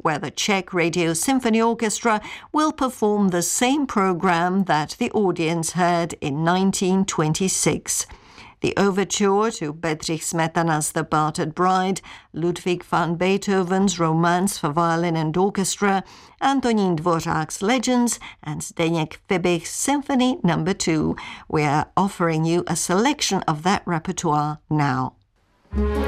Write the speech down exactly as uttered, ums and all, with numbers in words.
where the Czech Radio Symphony Orchestra will perform the same program that the audience heard in nineteen twenty-six. The overture to Bedřich Smetana's The Battered Bride, Ludwig van Beethoven's Romance for Violin and Orchestra, Antonín Dvořák's Legends, and Zdeněk Fibich's Symphony Number two. We are offering you a selection of that repertoire now.